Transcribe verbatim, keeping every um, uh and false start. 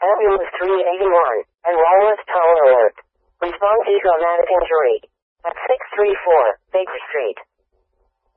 Ambulance three eighty-one, and Wallace Tower Alert. Response to traumatic injury. At six three four, Baker Street.